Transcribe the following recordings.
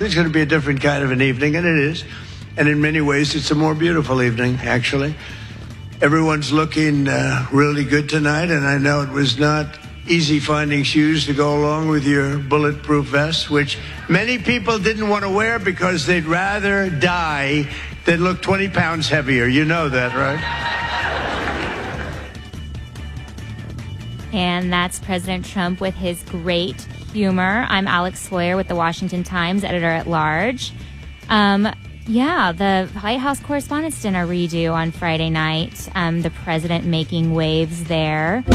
It's going to be a different kind of an evening, and it is. And in many ways, it's a more beautiful evening, actually. Everyone's looking really good tonight, and I know it was not easy finding shoes to go along with your bulletproof vest, which many people didn't want to wear because they'd rather die than look 20 pounds heavier. You know that, right? And that's President Trump with his great humor. I'm Alex Sawyer with the Washington Times, editor-at-large. The White House Correspondents' Dinner redo on Friday night. The president making waves there.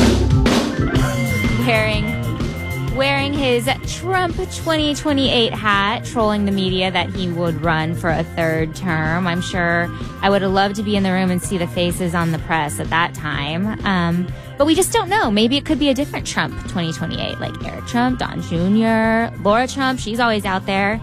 Wearing his Trump 2028 hat, trolling the media that he would run for a third term. I'm sure I would have loved to be in the room and see the faces on the press at that time. But we just don't know. Maybe it could be a different Trump 2028, like Eric Trump, Don Jr., Laura Trump. She's always out there.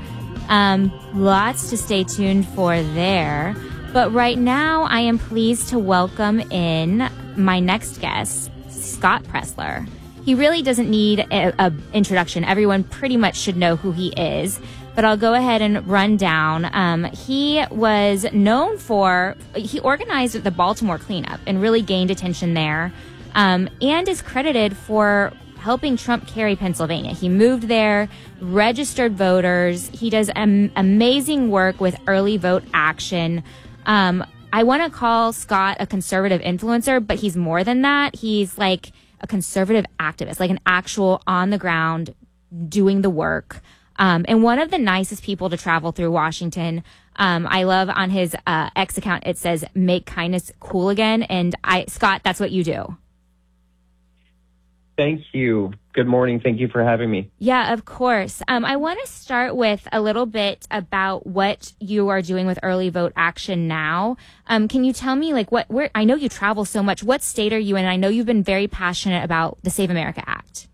Lots to stay tuned for there. But right now, I am pleased to welcome in my next guest, Scott Presler. He really doesn't need an introduction. Everyone pretty much should know who he is. But I'll go ahead and run down. He was known he organized the Baltimore cleanup and really gained attention there. And is credited for helping Trump carry Pennsylvania. He moved there, registered voters. He does amazing work with early vote action. I want to call Scott a conservative influencer, but he's more than that. He's like a conservative activist, like an actual on the ground doing the work. And one of the nicest people to travel through Washington. I love on his X account, it says, make kindness cool again. And Scott, that's what you do. Thank you. Good morning. Thank you for having me. Yeah, of course. I want to start with a little bit about what you are doing with early vote action now. Can you tell me, where I know you travel so much. What state are you in? I know you've been very passionate about the Save America Act.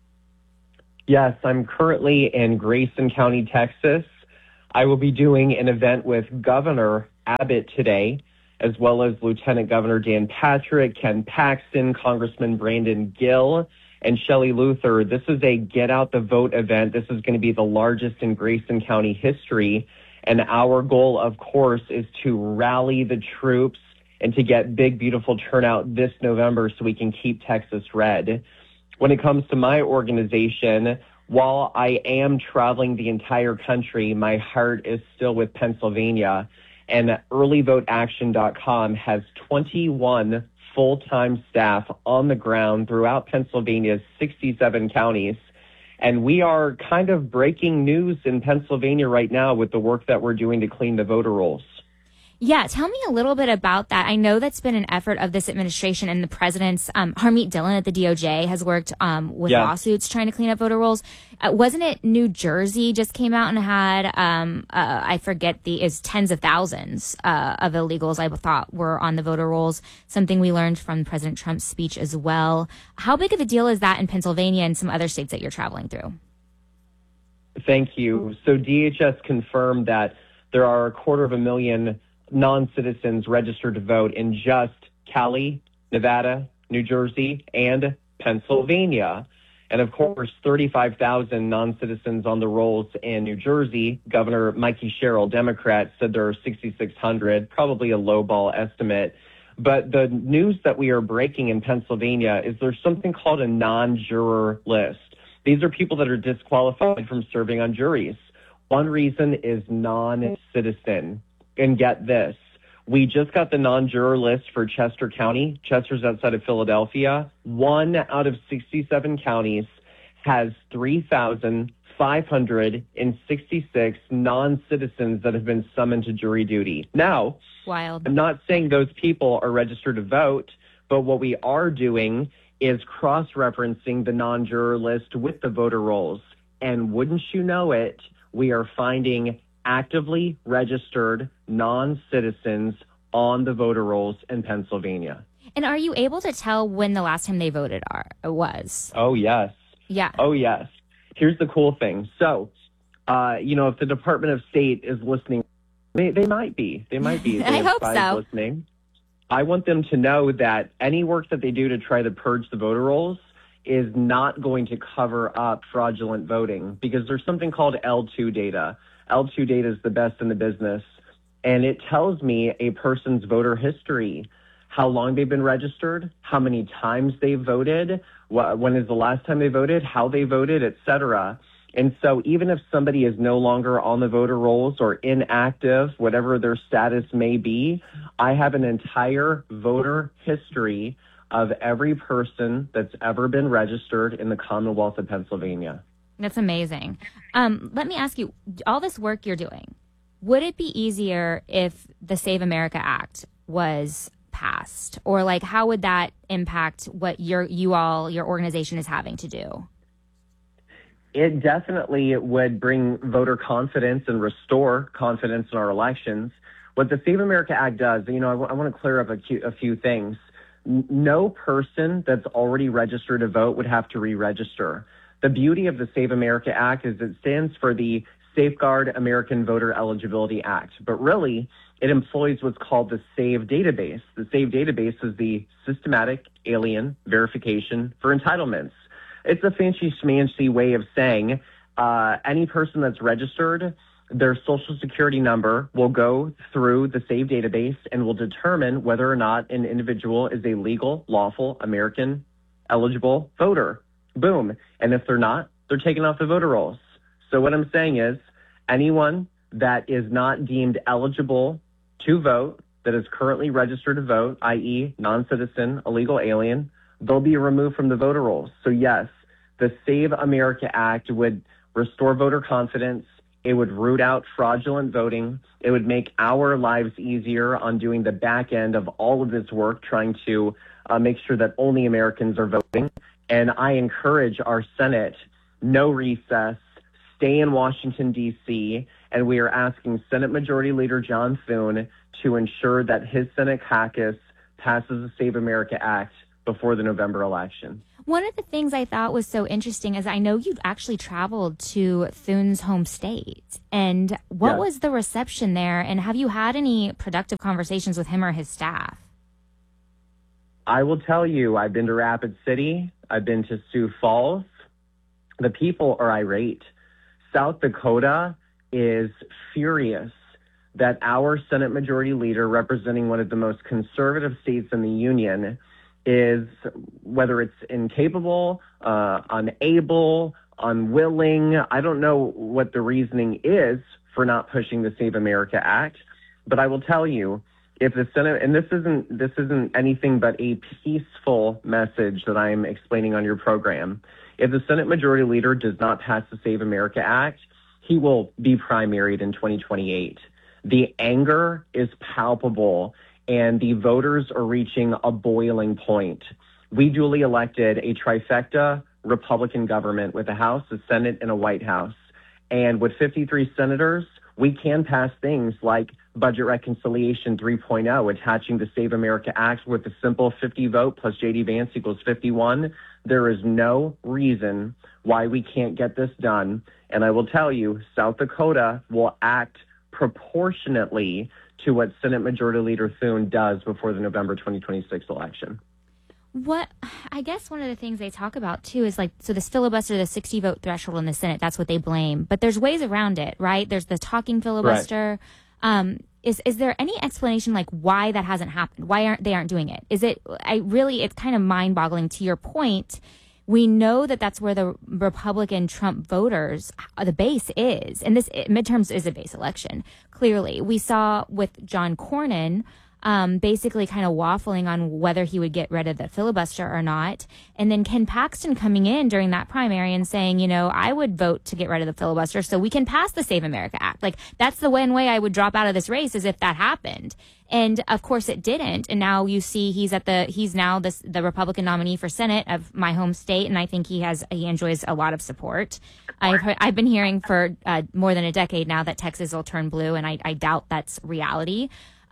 Yes, I'm currently in Grayson County, Texas. I will be doing an event with Governor Abbott today, as well as Lieutenant Governor Dan Patrick, Ken Paxton, Congressman Brandon Gill, and Shelley Luther. This is a Get Out the Vote event. This is going to be the largest in Grayson County history. And our goal, of course, is to rally the troops and to get big, beautiful turnout this November so we can keep Texas red. When it comes to my organization, while I am traveling the entire country, my heart is still with Pennsylvania. And earlyvoteaction.com has 21 full-time staff on the ground throughout Pennsylvania's 67 counties. And we are kind of breaking news in Pennsylvania right now with the work that we're doing to clean the voter rolls. Yeah, tell me a little bit about that. I know that's been an effort of this administration and the president's. Harmeet Dillon at the DOJ has worked with lawsuits trying to clean up voter rolls. Wasn't it New Jersey just came out and had, I forget is tens of thousands of illegals I thought were on the voter rolls, something we learned from President Trump's speech as well. How big of a deal is that in Pennsylvania and some other states that you're traveling through? Thank you. So DHS confirmed that there are 250,000 non-citizens registered to vote in just Cali, Nevada, New Jersey, and Pennsylvania. And of course, 35,000 non-citizens on the rolls in New Jersey. Governor Mikey Sherrill, Democrat, said there are 6,600, probably a lowball estimate. But the news that we are breaking in Pennsylvania is there's something called a non-juror list. These are people that are disqualified from serving on juries. One reason is non-citizen. And get this, we just got the non-juror list for Chester County. Chester's outside of Philadelphia. 1 out of 67 counties has 3,566 non-citizens that have been summoned to jury duty. Now, wild. I'm not saying those people are registered to vote, but what we are doing is cross-referencing the non-juror list with the voter rolls. And wouldn't you know it, we are finding actively registered non-citizens on the voter rolls in Pennsylvania. And are you able to tell when the last time they voted was? Oh, yes. Yeah. Oh, yes. Here's the cool thing. So, if the Department of State is listening, they might be. They might be. I hope so. Listening. I want them to know that any work that they do to try to purge the voter rolls is not going to cover up fraudulent voting because there's something called L2 data. L2 data is the best in the business, and it tells me a person's voter history, how long they've been registered, how many times they voted, when is the last time they voted, how they voted, etc. And so even if somebody is no longer on the voter rolls or inactive, whatever their status may be, I have an entire voter history of every person that's ever been registered in the Commonwealth of Pennsylvania. That's amazing. Let me ask you, all this work you're doing, would it be easier if the Save America Act was passed? Or like, how would that impact what your organization is having to do? It definitely would bring voter confidence and restore confidence in our elections. What the Save America Act does, I want to clear up a few things. No person that's already registered to vote would have to re-register. The beauty of the Save America Act is it stands for the Safeguard American Voter Eligibility Act, but really it employs what's called the SAVE database. The SAVE database is the Systematic Alien Verification for Entitlements. It's a fancy schmancy way of saying any person that's registered, their social security number will go through the SAVE database and will determine whether or not an individual is a legal, lawful American eligible voter. Boom. And if they're not, they're taken off the voter rolls. So what I'm saying is anyone that is not deemed eligible to vote, that is currently registered to vote, i.e. non-citizen, illegal alien, they'll be removed from the voter rolls. So yes, the Save America Act would restore voter confidence. It would root out fraudulent voting. It would make our lives easier on doing the back end of all of this work, trying to make sure that only Americans are voting. And I encourage our Senate, no recess, stay in Washington, D.C., and we are asking Senate Majority Leader John Thune to ensure that his Senate caucus passes the Save America Act before the November election. One of the things I thought was so interesting is I know you've actually traveled to Thune's home state. And what was the reception there? And have you had any productive conversations with him or his staff? I will tell you, I've been to Rapid City. I've been to Sioux Falls. The people are irate. South Dakota is furious that our Senate Majority Leader, representing one of the most conservative states in the union, is, whether it's incapable, unable, unwilling, I don't know what the reasoning is for not pushing the Save America Act, but I will tell you, if the Senate, and this isn't anything but a peaceful message that I'm explaining on your program, if the Senate Majority Leader does not pass the Save America Act, he will be primaried in 2028. The anger is palpable, and the voters are reaching a boiling point. We duly elected a trifecta Republican government with a House, a Senate, and a White House. And with 53 senators, we can pass things like Budget Reconciliation 3.0, attaching the Save America Act with a simple 50 vote plus J.D. Vance equals 51. There is no reason why we can't get this done. And I will tell you, South Dakota will act proportionately to what Senate Majority Leader Thune does before the November 2026 election. What I guess one of the things they talk about too is like, so this filibuster, the 60 vote threshold in the Senate, that's what they blame. But there's ways around it, right? There's the talking filibuster. Right. Is there any explanation like why that hasn't happened? Why aren't they doing it? It's kind of mind boggling to your point. We know that that's where the Republican Trump voters, the base is. And this midterms is a base election. Clearly, we saw with John Cornyn, basically kind of waffling on whether he would get rid of the filibuster or not. And then Ken Paxton coming in during that primary and saying, I would vote to get rid of the filibuster so we can pass the Save America Act. Like, that's the one way I would drop out of this race, is if that happened. And of course it didn't. And now you see he's now the Republican nominee for Senate of my home state. And I think he enjoys a lot of support. I've been hearing for more than a decade now that Texas will turn blue, and I doubt that's reality.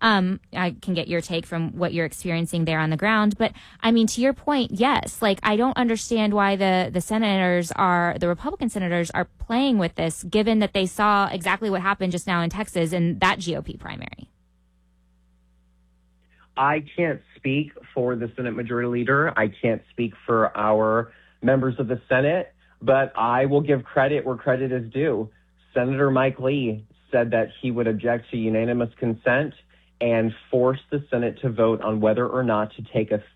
I can get your take from what you're experiencing there on the ground. But I mean, to your point, yes, like, I don't understand why the Republican senators are playing with this, given that they saw exactly what happened just now in Texas in that GOP primary. I can't speak for the Senate Majority Leader. I can't speak for our members of the Senate, but I will give credit where credit is due. Senator Mike Lee said that he would object to unanimous consent and force the Senate to vote on whether or not to take a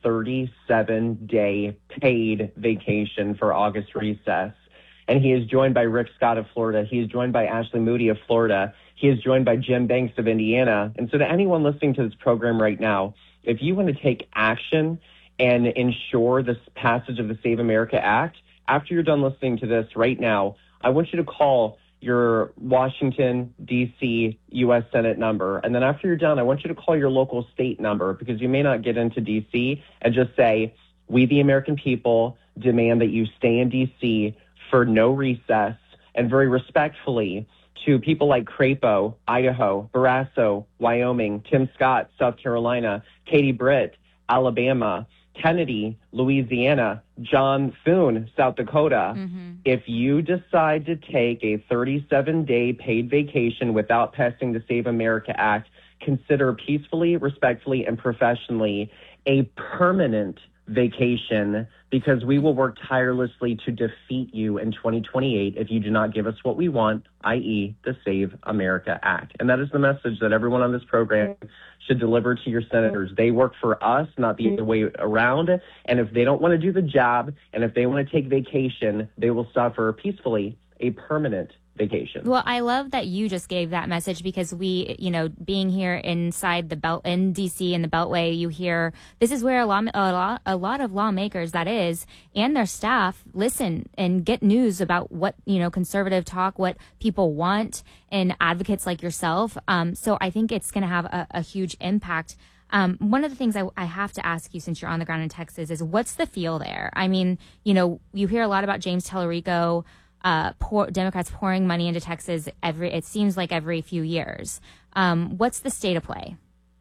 37-day paid vacation for August recess. And he is joined by Rick Scott of Florida. He is joined by Ashley Moody of Florida. He is joined by Jim Banks of Indiana. And so to anyone listening to this program right now, if you want to take action and ensure the passage of the Save America Act, after you're done listening to this right now, I want you to call your Washington, D.C., U.S. Senate number. And then after you're done, I want you to call your local state number, because you may not get into D.C., and just say, we the American people demand that you stay in D.C. for no recess, and very respectfully to people like Crapo, Idaho, Barrasso, Wyoming, Tim Scott, South Carolina, Katie Britt, Alabama, Kennedy, Louisiana, John Thune, South Dakota. If you decide to take a 37-day paid vacation without passing the Save America Act, consider peacefully, respectfully, and professionally a permanent vacation, because we will work tirelessly to defeat you in 2028 if you do not give us what we want, i.e. the Save America Act. And that is the message that everyone on this program should deliver to your senators. They work for us, not the other way around. And if they don't want to do the job, and if they want to take vacation, they will suffer peacefully a permanent vacation. Well, I love that you just gave that message, because we, being here inside the belt in DC and the Beltway, you hear this is where a lot of lawmakers, that is, and their staff listen and get news about what, conservative talk, what people want, and advocates like yourself. So I think it's going to have a huge impact. One of the things I have to ask you, since you're on the ground in Texas, is what's the feel there? I mean, you hear a lot about James Tallarico, Democrats pouring money into Texas it seems like every few years. What's the state of play?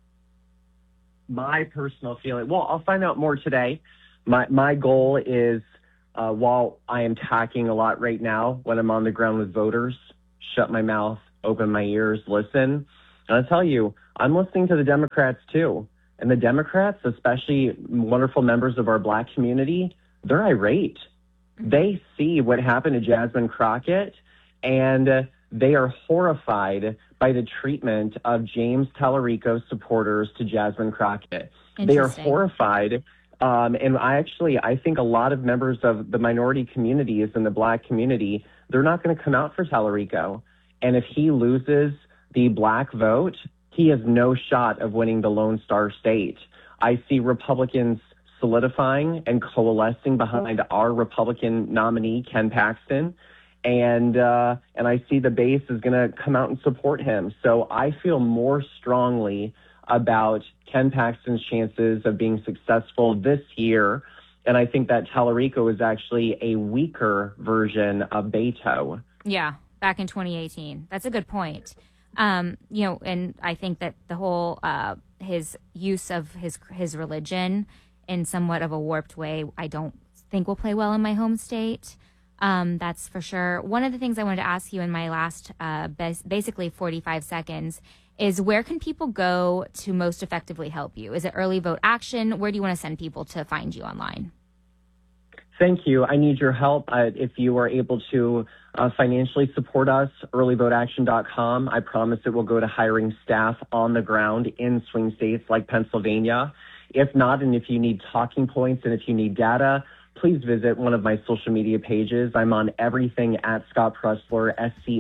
My personal feeling, well, I'll find out more today. My goal is, while I am talking a lot right now, when I'm on the ground with voters, shut my mouth, open my ears, listen. And I'll tell you, I'm listening to the Democrats too. And the Democrats, especially wonderful members of our Black community, they're irate. They see what happened to Jasmine Crockett, and they are horrified by the treatment of James Tallarico supporters to Jasmine Crockett. They are horrified. And I think a lot of members of the minority communities and the Black community, they're not going to come out for Tallarico. And if he loses the Black vote, he has no shot of winning the Lone Star State. I see Republicans solidifying and coalescing behind our Republican nominee, Ken Paxton. And I see the base is going to come out and support him. So I feel more strongly about Ken Paxton's chances of being successful this year. And I think that Tallarico is actually a weaker version of Beto. Yeah, back in 2018. That's a good point. And I think that the whole his use of his religion in somewhat of a warped way, I don't think will play well in my home state. That's for sure. One of the things I wanted to ask you in my last basically 45 seconds is, where can people go to most effectively help you? Is it Early Vote Action? Where do you want to send people to find you online? Thank you. I need your help. If you are able to financially support us, earlyvoteaction.com. I promise it will go to hiring staff on the ground in swing states like Pennsylvania. If not, and if you need talking points and if you need data, please visit one of my social media pages. I'm on everything at Scott Presler,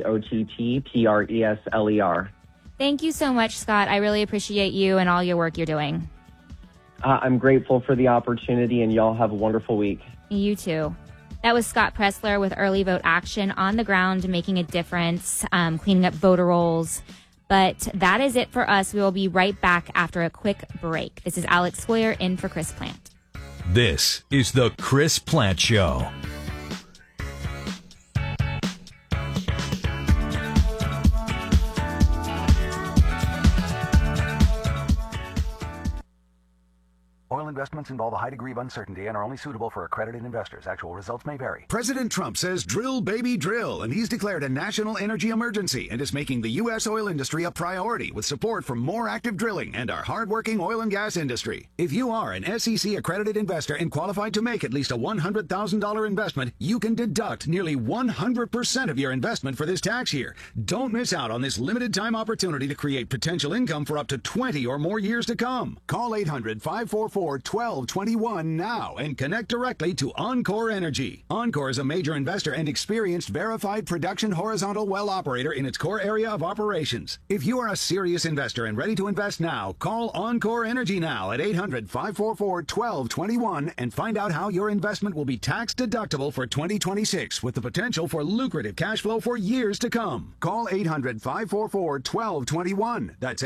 SCOTTPRESLER. Thank you so much, Scott. I really appreciate you and all your work you're doing. I'm grateful for the opportunity, and y'all have a wonderful week. You too. That was Scott Presler with Early Vote Action, on the ground, making a difference, cleaning up voter rolls. But that is it for us. We will be right back after a quick break. This is Alex Sawyer in for Chris Plant. This is the Chris Plant Show. All investments involve a high degree of uncertainty and are only suitable for accredited investors. Actual results may vary. President Trump says drill, baby, drill, and he's declared a national energy emergency and is making the U.S. oil industry a priority with support from more active drilling and our hardworking oil and gas industry. If you are an SEC-accredited investor and qualified to make at least a $100,000 investment, you can deduct nearly 100% of your investment for this tax year. Don't miss out on this limited-time opportunity to create potential income for up to 20 or more years to come. Call 800-544-1221 now and connect directly to Encore Energy. Encore is a major investor and experienced verified production horizontal well operator in its core area of operations. If you are a serious investor and ready to invest now, call Encore Energy now at 800-544-1221 and find out how your investment will be tax deductible for 2026 with the potential for lucrative cash flow for years to come. Call 800-544-1221. That's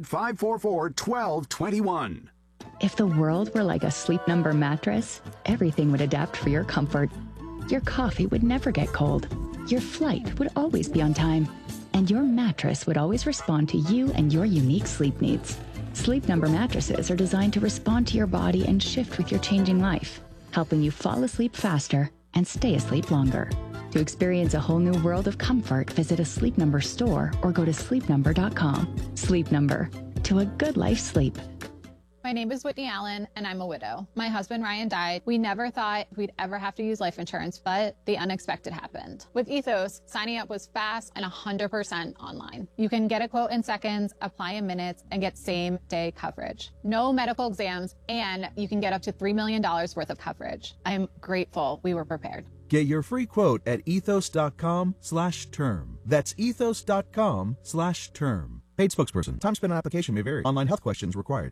800-544-1221. If the world were like a Sleep Number mattress, everything would adapt for your comfort. Your coffee would never get cold. Your flight would always be on time. And your mattress would always respond to you and your unique sleep needs. Sleep Number mattresses are designed to respond to your body and shift with your changing life, helping you fall asleep faster and stay asleep longer. To experience a whole new world of comfort, visit a Sleep Number store or go to sleepnumber.com. Sleep Number. To a good life sleep. My name is Whitney Allen, and I'm a widow. My husband, Ryan, died. We never thought we'd ever have to use life insurance, but the unexpected happened. With Ethos, signing up was fast and 100% online. You can get a quote in seconds, apply in minutes, and get same-day coverage. No medical exams, and you can get up to $3 million worth of coverage. I'm grateful we were prepared. Get your free quote at ethos.com/term. That's ethos.com/term. Paid spokesperson. Time spent on application may vary. Online health questions required.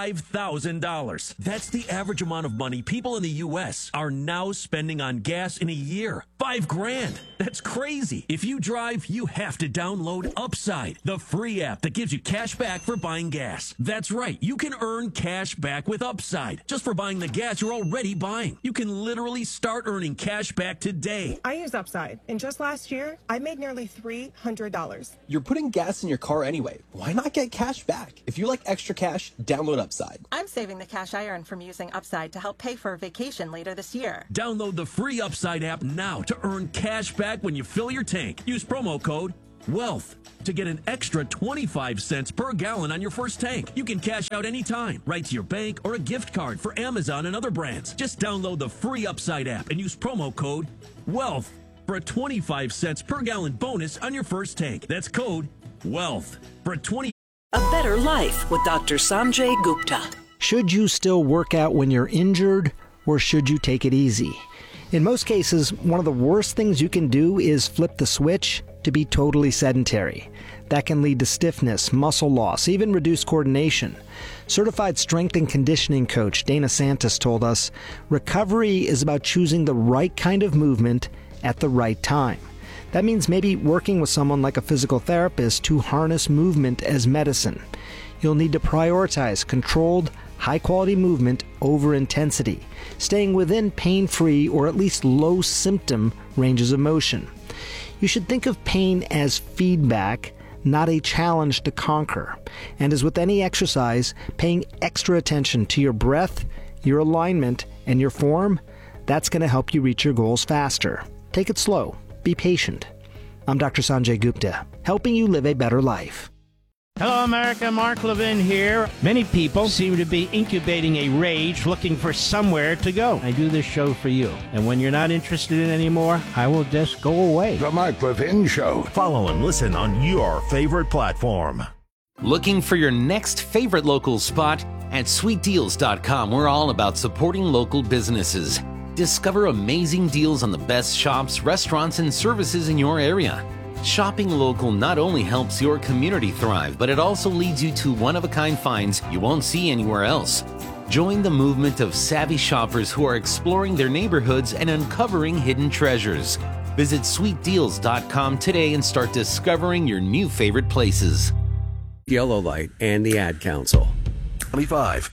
$5,000. That's the average amount of money people in the U.S. are now spending on gas in a year. $5,000. That's crazy. If you drive, you have to download Upside, the free app that gives you cash back for buying gas. That's right. You can earn cash back with Upside just for buying the gas you're already buying. You can literally start earning cash back today. I use Upside, and just last year, I made nearly $300. You're putting gas in your car anyway. Why not get cash back? If you like extra cash, download Upside. I'm saving the cash I earn from using Upside to help pay for a vacation later this year. Download the free Upside app now to earn cash back when you fill your tank. Use promo code WEALTH to get an extra 25 cents per gallon on your first tank. You can cash out anytime, right to your bank or a gift card for Amazon and other brands. Just download the free Upside app and use promo code WEALTH for a 25 cents per gallon bonus on your first tank. That's code WEALTH for a 20. A better life with Dr. Sanjay Gupta. Should you still work out when you're injured, or should you take it easy? In most cases, one of the worst things you can do is flip the switch to be totally sedentary. That can lead to stiffness, muscle loss, even reduced coordination. Certified strength and conditioning coach Dana Santos told us, recovery is about choosing the right kind of movement at the right time. That means maybe working with someone like a physical therapist to harness movement as medicine. You'll need to prioritize controlled, high-quality movement over intensity, staying within pain-free or at least low-symptom ranges of motion. You should think of pain as feedback, not a challenge to conquer. And as with any exercise, paying extra attention to your breath, your alignment, and your form, that's going to help you reach your goals faster. Take it slow. Be patient. I'm Dr. Sanjay Gupta, helping you live a better life. Hello, America. Mark Levin here. Many people seem to be incubating a rage looking for somewhere to go. I do this show for you. And when you're not interested in it anymore, I will just go away. The Mark Levin Show. Follow and listen on your favorite platform. Looking for your next favorite local spot? At sweetdeals.com, we're all about supporting local businesses. Discover amazing deals on the best shops, restaurants, and services in your area. Shopping local not only helps your community thrive, but it also leads you to one-of-a-kind finds you won't see anywhere else. Join the movement of savvy shoppers who are exploring their neighborhoods and uncovering hidden treasures. Visit sweetdeals.com today and start discovering your new favorite places. Yellow Light and the Ad Council. 25.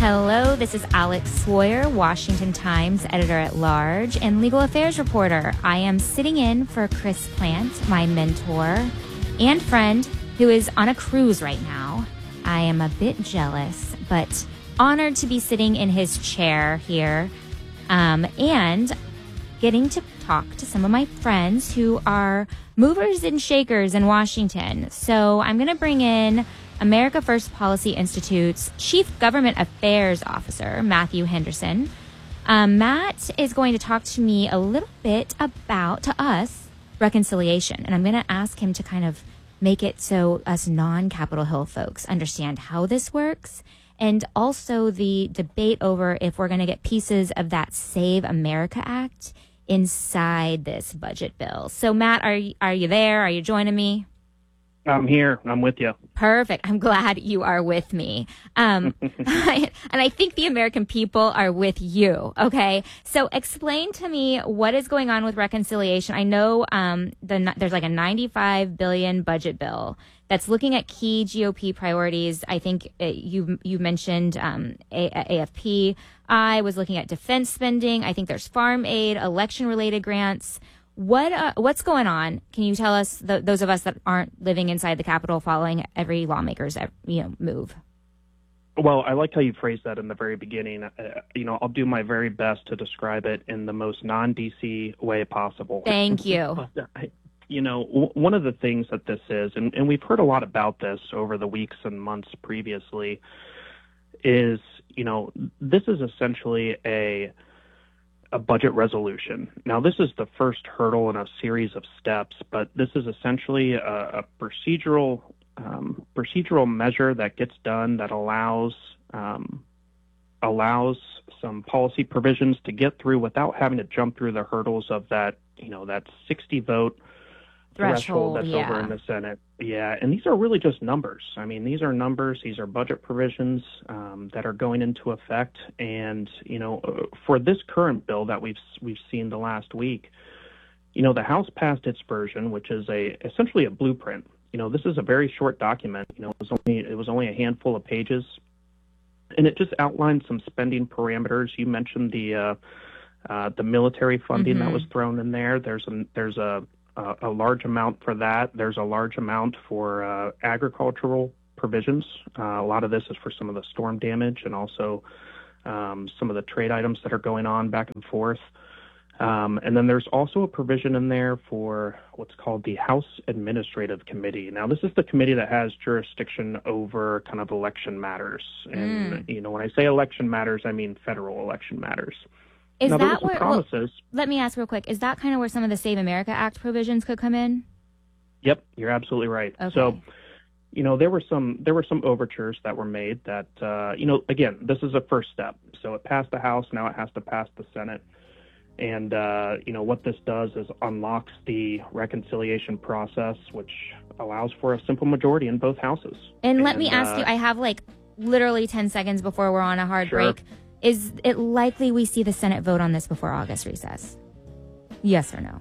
Hello, this is Alex Sawyer, Washington Times editor-at-large and legal affairs reporter. I am sitting in for Chris Plant, my mentor and friend, who is on a cruise right now. I am a bit jealous, but honored to be sitting in his chair here and getting to talk to some of my friends who are movers and shakers in Washington. So I'm going to bring in America First Policy Institute's Chief Government Affairs Officer, Matthew Henderson. Matt is going to talk to me a little bit about, to us, reconciliation. And I'm going to ask him to kind of make it so us non-Capitol Hill folks understand how this works, and also the debate over if we're going to get pieces of that Save America Act inside this budget bill. So, Matt, are you there? Are you joining me? I'm here. I'm with you. Perfect. I'm glad you are with me. And I think the American people are with you. Okay. So explain to me what is going on with reconciliation. I know there's like a $95 billion budget bill that's looking at key GOP priorities. I think you mentioned AFP. I was looking at defense spending. I think there's farm aid, election-related grants. What's going on? Can you tell us, those of us that aren't living inside the Capitol, following every lawmaker's move? Well, I like how you phrased that in the very beginning. I'll do my very best to describe it in the most non-DC way possible. Thank you. One of the things that this is, and we've heard a lot about this over the weeks and months previously, is, this is essentially a budget resolution. Now, this is the first hurdle in a series of steps, but this is essentially a procedural measure that gets done that allows some policy provisions to get through without having to jump through the hurdles of that 60 vote threshold that's over in the Senate. Yeah, and these are really just numbers. I mean, these are numbers. These are budget provisions that are going into effect. And for this current bill that we've seen the last week, the House passed its version, which is essentially a blueprint. This is a very short document. It was only a handful of pages, and it just outlines some spending parameters. You mentioned the military funding that was thrown in there. There's a large amount for that. There's a large amount for agricultural provisions. A lot of this is for some of the storm damage and also some of the trade items that are going on back and forth. And then there's also a provision in there for what's called the House Administrative Committee. Now, this is the committee that has jurisdiction over kind of election matters. And, when I say election matters, I mean federal election matters. Is now, that where? Promises. Let me ask real quick. Is that kind of where some of the Save America Act provisions could come in? Yep, you're absolutely right. Okay. So, there were some overtures that were made that again, this is a first step. So it passed the House, now it has to pass the Senate, and what this does is unlocks the reconciliation process, which allows for a simple majority in both houses. And let me ask you. I have literally 10 seconds before we're on a hard break. Is it likely we see the Senate vote on this before August recess? Yes or no?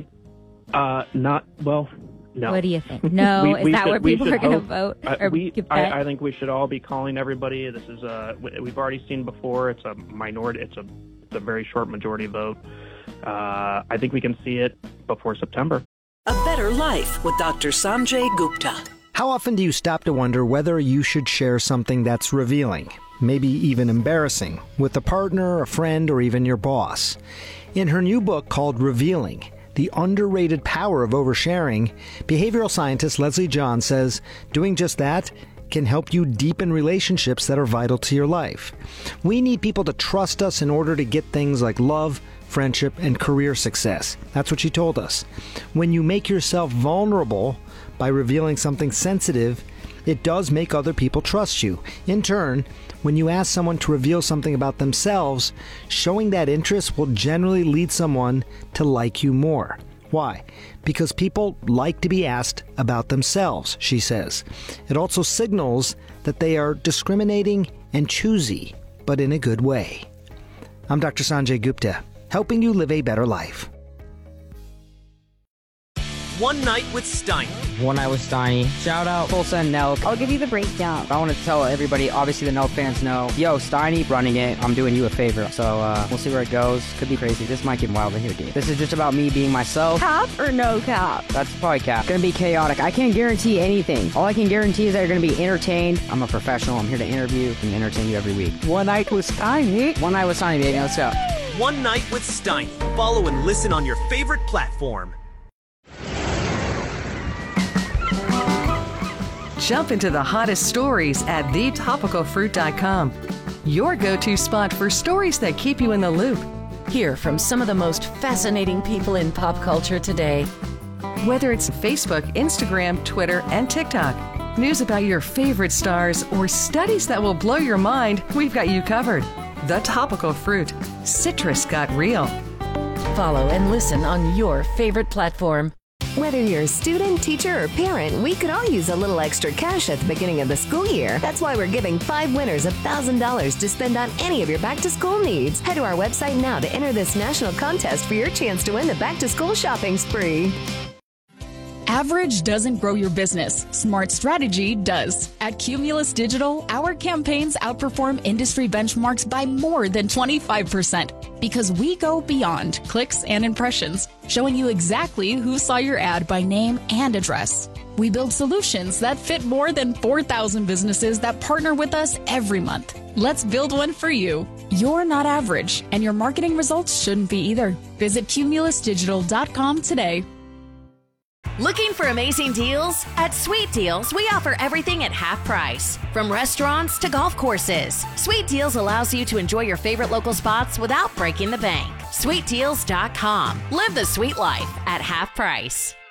No. What do you think? No, is that where people are going to vote? I think we should all be calling everybody. This is we've already seen before. It's a minority. It's a very short majority vote. I think we can see it before September. A Better Life with Dr. Sanjay Gupta. How often do you stop to wonder whether you should share something that's revealing, maybe even embarrassing, with a partner, a friend, or even your boss? In her new book called Revealing, The Underrated Power of Oversharing, behavioral scientist Leslie John says doing just that can help you deepen relationships that are vital to your life. We need people to trust us in order to get things like love, friendship, and career success. That's what she told us. When you make yourself vulnerable by revealing something sensitive, it does make other people trust you. In turn, when you ask someone to reveal something about themselves, showing that interest will generally lead someone to like you more. Why? Because people like to be asked about themselves, she says. It also signals that they are discriminating and choosy, but in a good way. I'm Dr. Sanjay Gupta, helping you live a better life. One Night with Steiny. One Night with Steiny. Shout out Full Send Nelk. I'll give you the breakdown. I want to tell everybody, obviously the Nelk fans know, yo, Steiny running it, I'm doing you a favor. So we'll see where it goes. Could be crazy. This might get wild in here, dude. This is just about me being myself. Cap or no cap? That's probably cap. Gonna be chaotic. I can't guarantee anything. All I can guarantee is that you're gonna be entertained. I'm a professional. I'm here to interview and entertain you every week. One Night with Steiny. One Night with Steiny, baby. Let's go. One Night with Steiny. Follow and listen on your favorite platform. Jump into the hottest stories at thetopicalfruit.com. Your go-to spot for stories that keep you in the loop. Hear from some of the most fascinating people in pop culture today. Whether it's Facebook, Instagram, Twitter, and TikTok, news about your favorite stars, or studies that will blow your mind, we've got you covered. The Topical Fruit. Citrus got real. Follow and listen on your favorite platform. Whether you're a student, teacher, or parent, we could all use a little extra cash at the beginning of the school year. That's why we're giving 5 winners $1,000 to spend on any of your back-to-school needs. Head to our website now to enter this national contest for your chance to win the back-to-school shopping spree. Average doesn't grow your business. Smart strategy does. At Cumulus Digital, our campaigns outperform industry benchmarks by more than 25% because we go beyond clicks and impressions, showing you exactly who saw your ad by name and address. We build solutions that fit more than 4,000 businesses that partner with us every month. Let's build one for you. You're not average, and your marketing results shouldn't be either. Visit cumulusdigital.com today. Looking for amazing deals? At Sweet Deals, we offer everything at half price. From restaurants to golf courses, Sweet Deals allows you to enjoy your favorite local spots without breaking the bank. SweetDeals.com. Live the sweet life at half price.